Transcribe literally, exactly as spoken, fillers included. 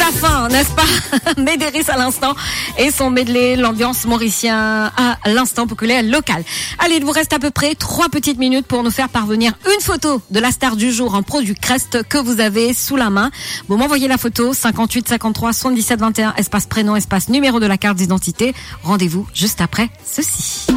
la fin, n'est-ce pas? Médéris à l'instant et son medley, l'ambiance mauricien à l'instant populaire local. Allez, il vous reste à peu près trois petites minutes pour nous faire parvenir une photo de la star du jour, un produit Crest que vous avez sous la main. Vous m'envoyez la photo, cinquante-huit cinquante-trois soixante-dix-sept vingt et un, espace prénom, espace numéro de la carte d'identité. Rendez-vous juste après ceci.